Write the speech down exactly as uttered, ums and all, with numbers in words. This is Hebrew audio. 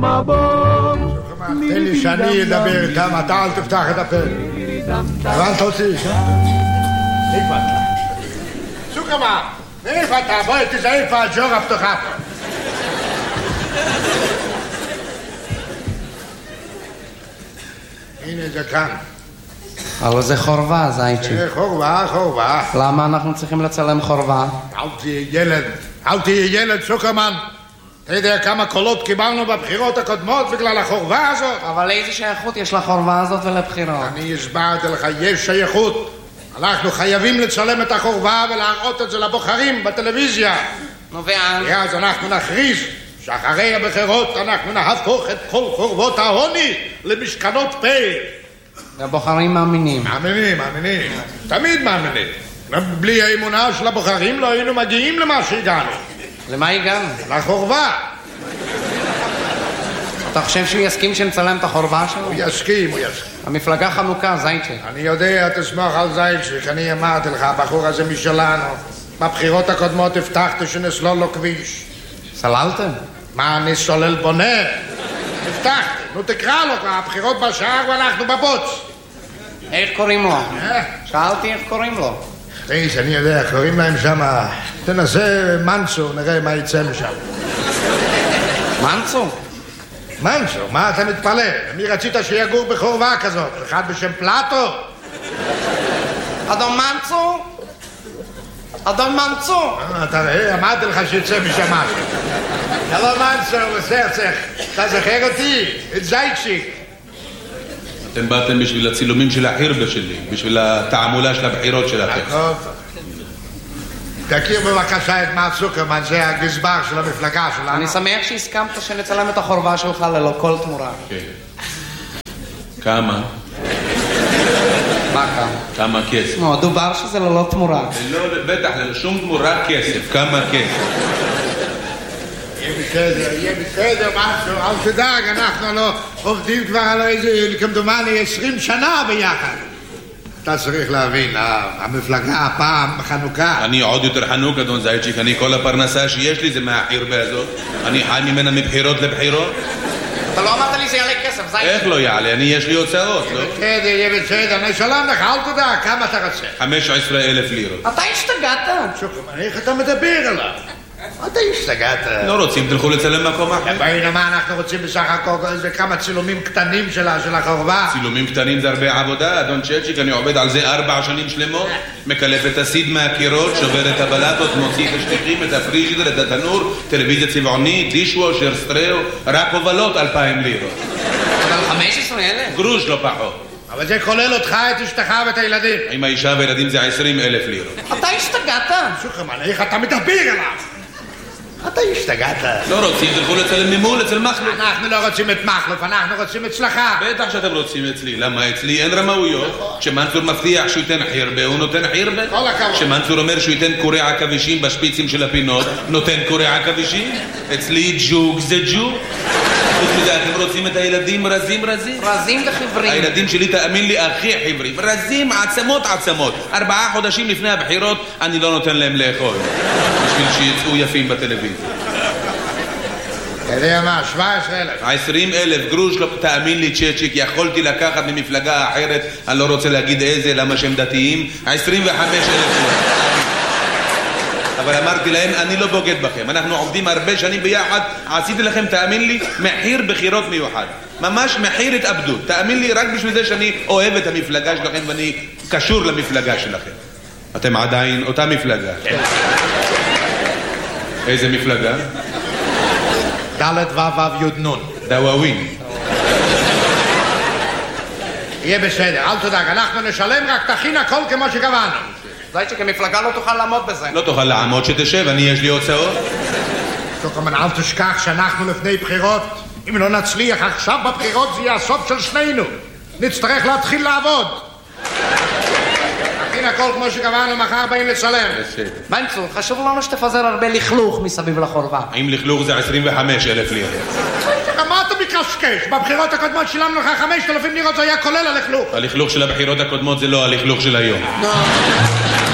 תן לי שאני אדבר איתם, אתה אל תפתח את הפה. הבנת אותי? איפה אתה? סוכמה, איפה אתה? בואי תזהה איפה הג'ורה פתוחה פה. הנה זה כאן. אבל זה חורבה, זייצ'י. זה חורבה, חורבה. למה אנחנו צריכים לצלם חורבה? אל תהיה ילד, אל תהיה ילד, סוכרמן. אתה יודע כמה קולות קיבלנו בבחירות הקודמות בגלל החורבה הזאת? אבל איזה שייכות יש לחורבה הזאת ולבחירות? אני הסברתי לך, יש שייכות. אנחנו חייבים לצלם את החורבה ולהראות את זה לבוחרים בטלוויזיה. נו ואז? ואז אנחנו נכריז שאחרי הבחירות אנחנו נהפוך את כל חורבות העוני למשכנות פה. הבוחרים מאמינים. מאמינים, מאמינים. תמיד מאמינים. בלי האמונה של הבוחרים לא היינו מגיעים למה שהגענו. למה הגענו? לחורבה. אתה חושב שהוא יסכים שנצלם את החורבה שלו? הוא יסכים, הוא יסכים. המפלגה חנוכה, זייצ'י. אני יודע, תסמוך על זייצ'י, אני אמרתי לך, הבחור הזה משלנו. בבחירות הקודמות הבטחתי שנסלול לו כביש. סללתם? מה, אני סולל בונה? הבטחתי. נו תקרא לו, הבחירות בשער ואנחנו בבוץ. איך קוראים לו? שאלתי איך קוראים לו. תראי, אני יודע, קוראים להם שם, תנסה מנצו, נראה מה יצא משם. מנצו? מנצו, מה אתה מתפלא? מי רצית שיגור בחורבה כזאת? אחד בשם פלטו? אדון מנצו? אדון מנצו? אתה ראה, אמרתי לך שיצא משם משהו. שלום מנצו, בסרצך, אתה זוכר אותי? את זייצ'יק. אתם באתם בשביל הצילומים של החירבה שלי, בשביל התעמולה של הבחירות שלכם. טוב. תכיר בבקשה את מר סוכרמן, זה הגזבר של המפלגה שלנו. אני שמח שהסכמת שנצלם את החורבה שלך ללא כל תמורה. כן. כמה? מה כמה? כמה כסף? נו, דובר שזה ללא תמורה. לא, בטח, ללא שום תמורה כסף. כמה כסף? יהיה בסדר, יהיה בסדר, משהו, אל תדאג, אנחנו לא עובדים כבר על איזה, כמדומני, עשרים שנה ביחד. אתה צריך להבין, המפלגה הפעם בחנוכה. אני עוד יותר חנוק, אדון זייצ'יק, אני כל הפרנסה שיש לי זה מהחירבה הזאת. אני חי ממנה מבחירות לבחירות. אתה לא אמרת לי שיעלה כסף, זייצ'יק. איך לא יעלה? אני יש לי הוצאות, לא? בסדר, יהיה בסדר, אני שלום לך, אל תדאג, כמה אתה רוצה? חמש עשרה אלף לירות. אתה השתגעת? שוקרמן, איך אתה מדבר עליו? אתה השתגעת. לא רוצים, תלכו לצלם מקום אחר. בעינה מה אנחנו רוצים בסך הכל, זה כמה צילומים קטנים של החורבה. צילומים קטנים זה הרבה עבודה, אדון צ'צ'יק, אני עובד על זה ארבע שנים שלמות, מקלף את הסיד מהקירות, שובר את הבלטות, מוציא את השטיחים, את הפריג'ידר, את התנור, טלוויזיה צבעונית, דישוושר, סטריאו, רק הובלות אלפיים לירות. אבל חמש עשרה אלף? גרוש לא פחות. אבל זה כולל אותך, את אשתך ואת הילדים. עם האישה והילדים זה עשרים אלף לירות. אתה השתגעת? שוקרמן, איך אתה מדבר עליו? אתה השתגעת. לא רוצים, תלכו לצלם ממול, אצל מחלוף. אנחנו לא רוצים את מחלוף, אנחנו רוצים אצלך. בטח שאתם רוצים אצלי, למה אצלי אין רמאויות? כשמנצור מבטיח שהוא ייתן חירבה, הוא נותן חירבה. כל הכבוד. כשמנצור אומר שהוא ייתן קורי עכבישים בשפיצים של הפינות, נותן קורי עכבישים. אצלי ג'וג זה ג'וג. חוץ מזה, אתם רוצים את הילדים רזים רזים? רזים וחברים. הילדים שלי, תאמין לי, הכי חיברים. רזים, עצמות עצמות. ארבעה חודשים לפני הבחירות, אני לא נותן להם לאכול. בשביל שיצאו יפים בטלוויזיה. אתה יודע מה, שבע עשרה אלף. עשרים אלף גרוש, לא, תאמין לי צ'צ'יק, יכולתי לקחת ממפלגה אחרת, אני לא רוצה להגיד איזה, למה שהם דתיים, עשרים וחמש אלף. אבל אמרתי להם, אני לא בוגד בכם, אנחנו עובדים הרבה שנים ביחד, עשיתי לכם, תאמין לי, מחיר בחירות מיוחד. ממש מחיר התאבדות. תאמין לי, רק בשביל זה שאני אוהב את המפלגה שלכם ואני קשור למפלגה שלכם. אתם עדיין אותה מפלגה. איזה מפלגה? דלת וו יוד נון. דוואווין. יהיה בסדר, אל תדאג, אנחנו נשלם, רק תכין הכל כמו שקבענו. זייצ'יק, המפלגה לא תוכל לעמוד בזה. לא תוכל לעמוד, שתשב, אני יש לי הוצאות. שוקרמן, אל תשכח שאנחנו לפני בחירות. אם לא נצליח עכשיו בבחירות זה יהיה הסוף של שנינו. נצטרך להתחיל לעבוד. תכין הכל כמו שקבענו, מחר באים לצלם. מנצור, חשוב לנו שתפזר הרבה לכלוך מסביב לחורבה. אם לכלוך זה עשרים וחמש אלף לירות. מה אתה מקשקש? בבחירות הקודמות שילמנו לך חמשת אלפים לירות, זה היה כולל הלכלוך. הלכלוך של הבחירות הקודמות זה לא הלכלוך של היום.